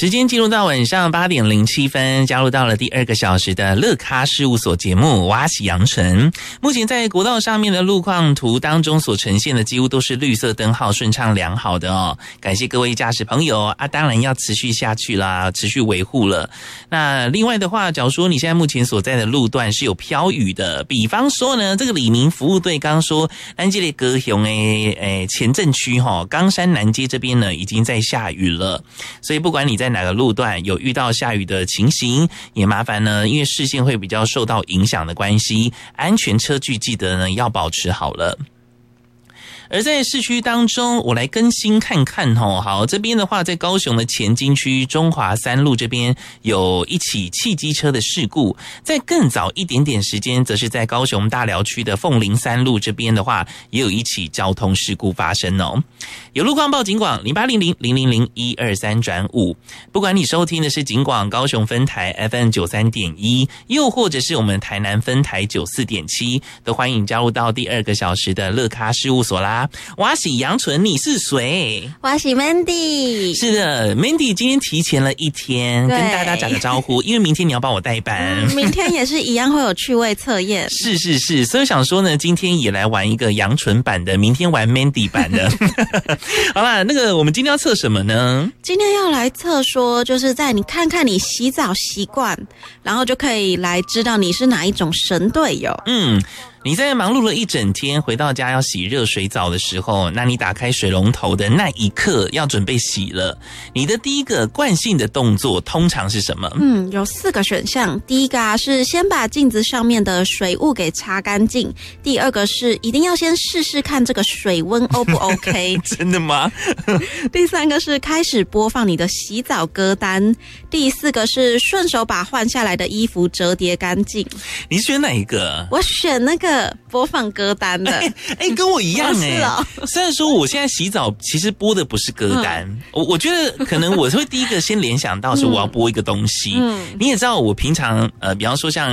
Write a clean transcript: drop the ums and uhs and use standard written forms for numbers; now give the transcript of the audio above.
时间进入到晚上8点07分，加入到了第2个小时的乐咖事务所节目挖起羊城。目前在国道上面的路况图当中所呈现的几乎都是绿色灯号顺畅良好的哦，感谢各位驾驶朋友啊，当然要持续下去啦，持续维护了。那另外的话，假如说你现在目前所在的路段是有飘雨的，比方说呢，这个李明服务队刚刚说南街的高雄前镇区冈山南街这边呢已经在下雨了，所以不管你在哪个路段有遇到下雨的情形，也麻烦呢，因为视线会比较受到影响的关系，安全车距记得呢要保持好了。而在市区当中，我来更新看看好，这边的话，在高雄的前金区中华3路这边有一起汽机车的事故，在更早一点点时间，则是在高雄大寮区的凤林3路这边的话，也有一起交通事故发生哦。有路况报警广0800-000-123-5，不管你收听的是警广高雄分台 FM93.1，又或者是我们台南分台94.7，都欢迎加入到第2个小时的乐咖事务所啦。我是杨纯，你是谁？ 我是 Mandy。 是的 ，Mandy 今天提前了一天，跟大家打个招呼，因为明天你要帮我代班。 明天也是一样会有趣味测验。 是，所以想说呢，今天也来玩一个杨纯版的，明天玩 Mandy 版的。好啦，那个我们今天要测什么呢？ 今天要来测说，就是在你看看你洗澡习惯，然后就可以来知道你是哪一种神队友。 你在忙碌了一整天，回到家要洗热水澡的时候，那你打开水龙头的那一刻要准备洗了，你的第一个惯性的动作通常是什么？ 有4个选项。第一个是先把镜子上面的水雾给擦干净，第2个是一定要先试试看这个水温 O 不 OK 真的吗？ 第3个是开始播放你的洗澡歌单，第4个是顺手把换下来的衣服折叠干净。 你选哪一个？ 我选那个播放歌单的。 跟我一样是虽然说我现在洗澡其实播的不是歌单，我觉得可能我会第一个先联想到是我要播一个东西。你也知道我平常比方说像